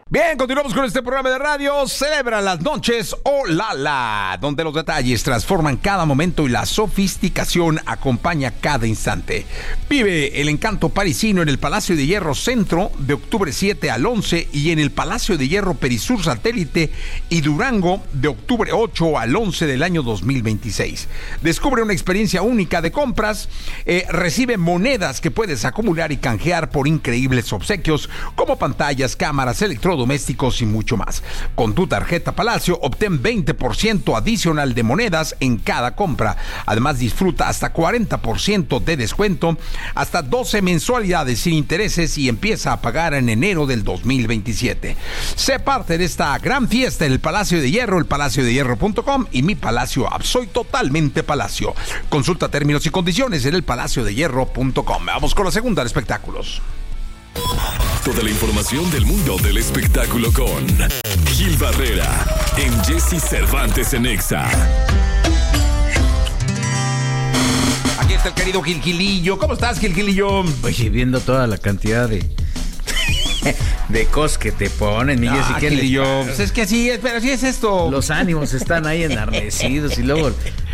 Bien, continuamos con este programa de radio. Celebra las noches la, donde los detalles transforman cada momento y la sofisticación acompaña cada instante. Vive el encanto parisino en el Palacio de Hierro Centro de octubre 7 al 11 y en el Palacio de Hierro Perisur Satélite y Durango de octubre 8 al 11 del año 2026. Descubre una experiencia única de compras. Recibe monedas que puedes acumular y canjear por increíbles obsequios como pantallas, cámaras, electrodomésticos y mucho más. Con tu tarjeta Palacio obtén 20% adicional de monedas en cada compra. Además disfruta hasta 40% de descuento, hasta 12 mensualidades sin intereses y empieza a pagar en enero del 2027. Sé parte de esta gran fiesta en el Palacio de Hierro, elpalaciodehierro.com y Mi Palacio App. Soy totalmente Palacio. Consulta términos y condiciones en elpalaciodehierro.com. Vamos con la segunda de espectáculos. Toda la información del mundo del espectáculo con Gil Barrera en Jesse Cervantes en Exa. Aquí está el querido Gilillo. ¿Cómo estás, Gilillo? Oye, viendo toda la cantidad de cosas que te ponen, Miguel. Gilillo, pues es que así es, pero así es esto. Los ánimos están ahí enardecidos y luego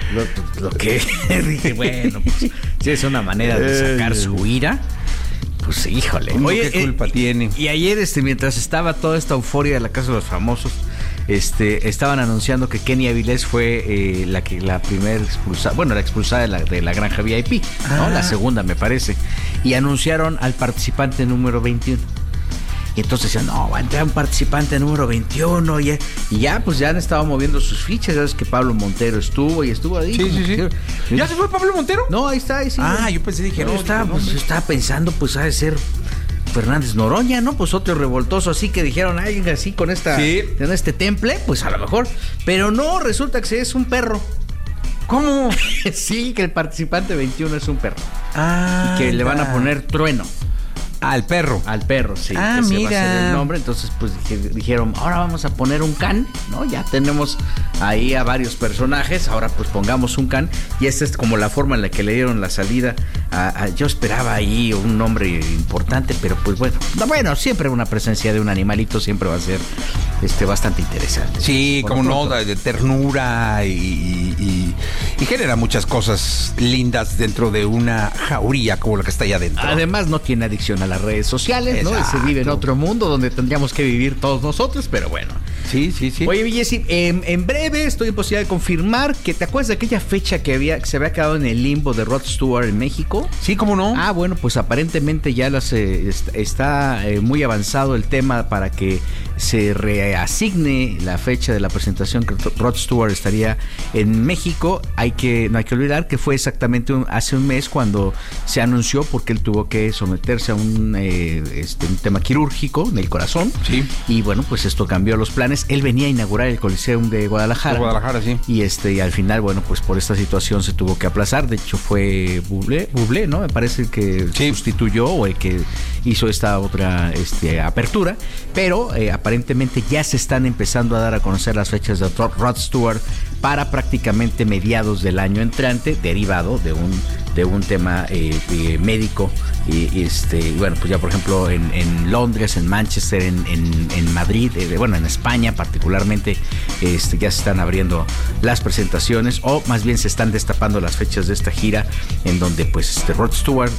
lo que dije, bueno, pues sí es una manera de sacar su ira. Pues híjole. Oye, ¿qué culpa tiene? Y ayer, mientras estaba toda esta euforia de la Casa de los Famosos, estaban anunciando que Kenny Avilés fue la primera expulsada, bueno, la expulsada de la granja VIP, ¿no? La segunda, me parece. Y anunciaron al participante número 21. Y entonces decían, no, va a entrar un participante número 21. Y ya, pues ya han estado moviendo sus fichas. Sabes que Pablo Montero estuvo ahí. Sí. ¿Ya se fue Pablo Montero? No, ahí está, ahí sí. Yo pensé, dije, no. Yo estaba pensando, pues ha de ser Fernández Noroña, ¿no? Pues otro revoltoso así que dijeron, alguien así con en este temple, pues a lo mejor. Pero no, resulta que es un perro. ¿Cómo? Sí, que el participante 21 es un perro. Y que le van a poner Trueno. Al perro, sí. Mira. Va a ser el nombre. Entonces, pues dijeron, ahora vamos a poner un can, ¿no? Ya tenemos ahí a varios personajes, ahora pues pongamos un can. Y esta es como la forma en la que le dieron la salida yo esperaba ahí un nombre importante, pero pues bueno, siempre una presencia de un animalito siempre va a ser bastante interesante. Sí, como no, de ternura y genera muchas cosas lindas dentro de una jauría como la que está allá adentro. Además no tiene adicción a las redes sociales, ¿no? Se vive en otro mundo donde tendríamos que vivir todos nosotros, pero bueno. Sí. Oye, Jessy, en breve estoy en posibilidad de confirmar que te acuerdas de aquella fecha que se había quedado en el limbo de Rod Stewart en México. Sí, ¿cómo no? Bueno, pues aparentemente ya está muy avanzado el tema para que se reasigne la fecha de la presentación que Rod Stewart estaría en México. No hay que olvidar que fue exactamente hace un mes cuando se anunció, porque él tuvo que someterse a un tema quirúrgico en el corazón. Sí. Y bueno, pues esto cambió los planes. Él venía a inaugurar el Coliseum de Guadalajara. Sí. Y al final, bueno, pues por esta situación se tuvo que aplazar. De hecho fue Bublé, ¿no? Me parece que sustituyó o el que hizo esta otra apertura. Pero aparentemente ya se están empezando a dar a conocer las fechas de Rod Stewart para prácticamente mediados del año entrante, derivado de un tema médico. Y bueno, pues ya por ejemplo en Londres, en Manchester, en Madrid, en España particularmente, ya se están abriendo las presentaciones, o más bien se están destapando las fechas de esta gira, en donde pues Rod Stewart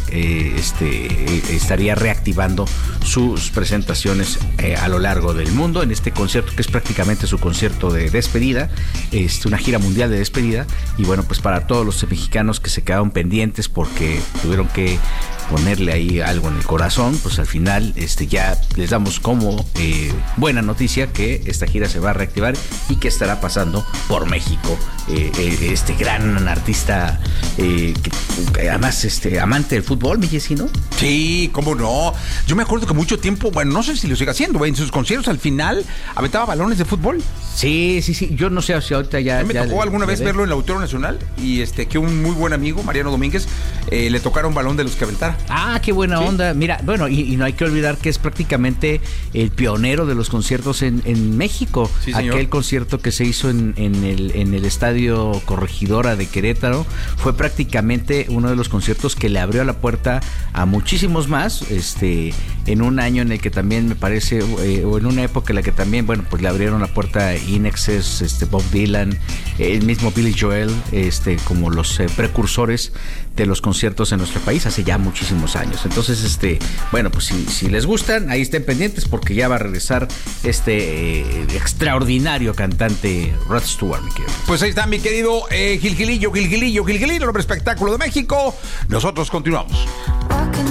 estaría reactivando sus presentaciones a lo largo del mundo en este concierto que es prácticamente su concierto de despedida, una gira mundial de despedida. Y bueno, pues para todos los mexicanos que se quedaron pendientes porque tuvieron que ponerle ahí algo en el corazón, pues al final ya les damos como buena noticia que esta gira se va a reactivar y que estará pasando por México. Este gran artista que además amante del fútbol, mi Jessy, ¿no? Sí, cómo no. Yo me acuerdo que mucho tiempo, bueno, no sé si lo sigue haciendo, en sus conciertos al final aventaba balones de fútbol. Sí. Yo no sé si ahorita ya... Me tocó alguna vez verlo en el Auditorio Nacional y que un muy buen amigo, Mariano Domínguez, le tocara un balón de los que aventara. Qué buena onda. Mira, bueno, y no hay que olvidar que es prácticamente el pionero de los conciertos en México. Sí, señor. Aquel concierto concierto que se hizo en el Estadio Corregidora de Querétaro fue prácticamente uno de los conciertos que le abrió la puerta a muchísimos más, en un año en el que también me parece, o en una época en la que también, bueno, pues le abrieron la puerta a INXS, Bob Dylan, el mismo Billy Joel, como los precursores de los conciertos en nuestro país hace ya muchísimos años. Entonces, bueno, pues si les gustan, ahí estén pendientes porque ya va a regresar extraordinario cantante Rod Stewart, mi querido. Pues ahí está mi querido Gilgilillo, el hombre espectáculo de México. Nosotros continuamos.